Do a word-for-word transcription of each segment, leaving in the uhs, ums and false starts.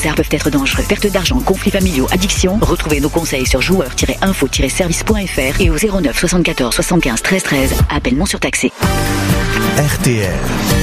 peuvent être dangereux. Perte d'argent, conflits familiaux, addiction. Retrouvez nos conseils sur joueurs tiret info tiret service point f r et au zéro neuf soixante-quatorze soixante-quinze treize treize. Appel non surtaxé. R T L.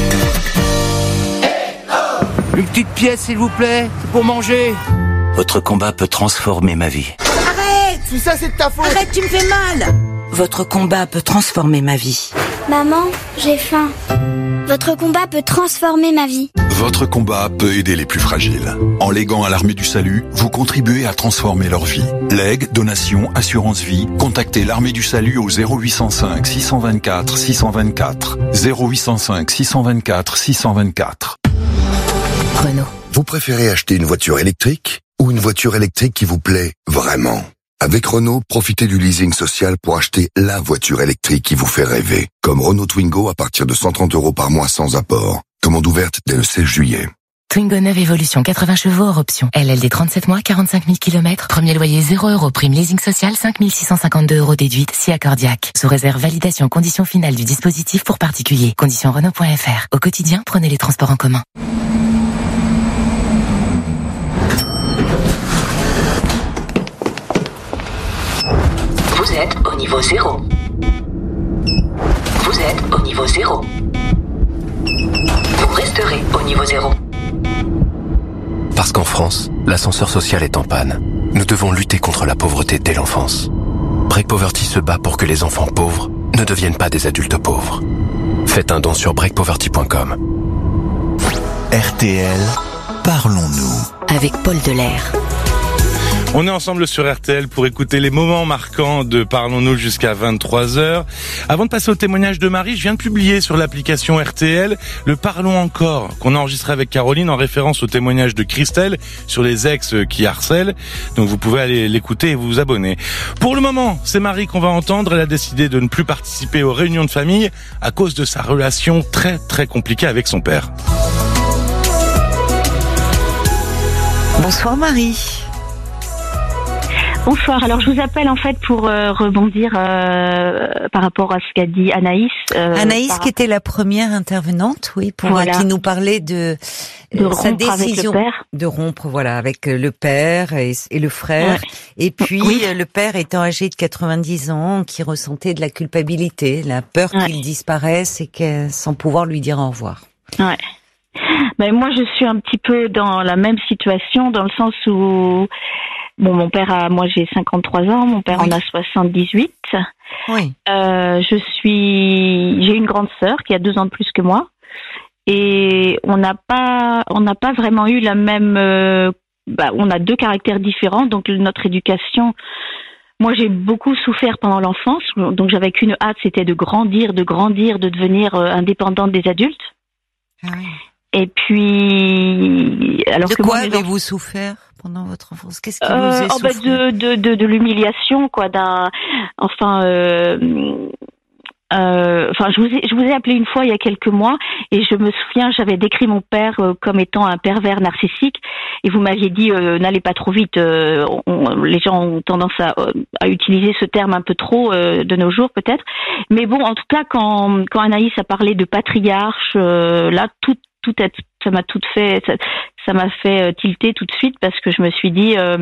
Une petite pièce, s'il vous plaît, pour manger. Votre combat peut transformer ma vie. Arrête! Tout ça, c'est de ta faute! Arrête, tu me fais mal! Votre combat peut transformer ma vie. Maman, j'ai faim. Votre combat peut transformer ma vie. Votre combat peut aider les plus fragiles. En léguant à l'Armée du Salut, vous contribuez à transformer leur vie. Legs, donation, assurance vie, contactez l'Armée du Salut au zéro huit cent cinq six cent vingt-quatre six cent vingt-quatre. zéro huit cent cinq six cent vingt-quatre six cent vingt-quatre. Renault. Vous préférez acheter une voiture électrique ou une voiture électrique qui vous plaît vraiment? Avec Renault, profitez du leasing social pour acheter la voiture électrique qui vous fait rêver. Comme Renault Twingo à partir de cent trente euros par mois sans apport. Commande ouverte dès le seize juillet. Twingo neuve Evolution, quatre-vingts chevaux hors option. L L D trente-sept mois, quarante-cinq mille kilomètres. Premier loyer zéro euros. Prime leasing social, cinq mille six cent cinquante-deux euros déduite, si accordiaque. Sous réserve validation conditions finales du dispositif pour particuliers. Conditions Renault point f r. Au quotidien, prenez les transports en commun. Vous êtes au niveau zéro. Vous êtes au niveau zéro. Vous resterez au niveau zéro. Parce qu'en France, l'ascenseur social est en panne. Nous devons lutter contre la pauvreté dès l'enfance. Break Poverty se bat pour que les enfants pauvres ne deviennent pas des adultes pauvres. Faites un don sur break poverty point com. R T L, parlons-nous. Avec Paul Delair. On est ensemble sur R T L pour écouter les moments marquants de Parlons-nous jusqu'à vingt-trois heures. Avant de passer au témoignage de Marie, je viens de publier sur l'application R T L le Parlons encore qu'on a enregistré avec Caroline en référence au témoignage de Christelle sur les ex qui harcèlent. Donc vous pouvez aller l'écouter et vous abonner. Pour le moment, c'est Marie qu'on va entendre. Elle a décidé de ne plus participer aux réunions de famille à cause de sa relation très très compliquée avec son père. Bonsoir Marie. Bonsoir. Alors je vous appelle en fait pour euh, rebondir euh, par rapport à ce qu'a dit Anaïs. Euh, Anaïs par... qui était la première intervenante, oui, pour voilà. qui nous parlait de, de euh, sa décision avec le père. de rompre, voilà, avec le père et, et le frère. Ouais. Et puis oui. le père étant âgé de quatre-vingt-dix ans, qui ressentait de la culpabilité, la peur ouais. qu'il disparaisse et que, sans pouvoir lui dire au revoir. Ouais. Ben moi je suis un petit peu dans la même situation dans le sens où bon, mon père a, moi j'ai cinquante-trois ans, mon père oui. en a soixante-dix-huit. Oui. Euh, je suis, j'ai une grande sœur qui a deux ans de plus que moi, et on n'a pas, on n'a pas vraiment eu la même, euh, bah, on a deux caractères différents, donc notre éducation. Moi, j'ai beaucoup souffert pendant l'enfance, donc j'avais qu'une hâte, c'était de grandir, de grandir, de devenir euh, indépendante des adultes. Ah oui. Et puis, alors de que quoi moi, avez-vous enfants... souffert pendant votre enfance? Qu'est-ce qui euh, vous est oh bah de, de, de, de l'humiliation, quoi, d'un, enfin, euh, euh, enfin, je vous ai, je vous ai appelé une fois il y a quelques mois et je me souviens, j'avais décrit mon père euh, comme étant un pervers narcissique et vous m'aviez dit euh, n'allez pas trop vite. Euh, on, les gens ont tendance à, à utiliser ce terme un peu trop euh, de nos jours peut-être, mais bon, en tout cas, quand, quand Anaïs a parlé de patriarche, euh, là, tout tout être, ça m'a tout fait, ça, ça m'a fait tilter tout de suite parce que je me suis dit, euh,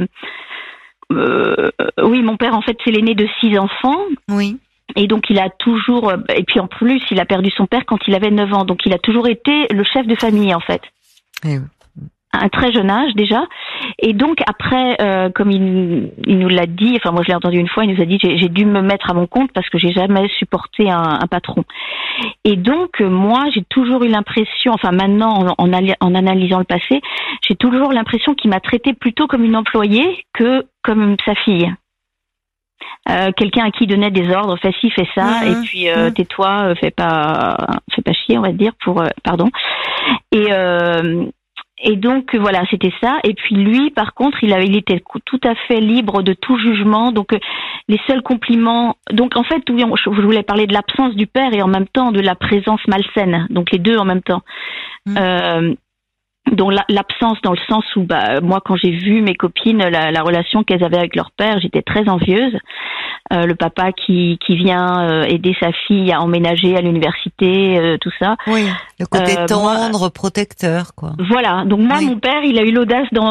euh, oui, mon père en fait c'est l'aîné de six enfants. Oui. Et donc il a toujours, et puis en plus il a perdu son père quand il avait neuf ans, donc il a toujours été le chef de famille en fait. Et oui. À un très jeune âge déjà, et donc après, euh, comme il, il nous l'a dit, enfin moi je l'ai entendu une fois, il nous a dit j'ai, j'ai dû me mettre à mon compte parce que j'ai jamais supporté un, un patron. Et donc moi j'ai toujours eu l'impression, enfin maintenant en, en, en analysant le passé, j'ai toujours l'impression qu'il m'a traité plutôt comme une employée que comme sa fille. Euh, quelqu'un à qui il donnait des ordres, fais ci, fais ça, mmh, et puis euh, mmh. tais-toi, fais pas, fais pas chier, on va dire, pour euh, pardon. Et euh, Et donc voilà, c'était ça. Et puis lui, par contre, il avait, il était tout à fait libre de tout jugement. Donc euh, les seuls compliments. Donc en fait, oui, on, je voulais parler de l'absence du père et en même temps de la présence malsaine. Donc les deux en même temps. Mmh. Euh, donc la, l'absence dans le sens où, bah, moi, quand j'ai vu mes copines, la, la relation qu'elles avaient avec leur père, j'étais très envieuse. Euh, le papa qui qui vient euh, aider sa fille à emménager à l'université, euh, tout ça. Oui, le côté euh, tendre, moi, protecteur, quoi. Voilà. Donc moi, oui. Mon père, il a eu l'audace d'en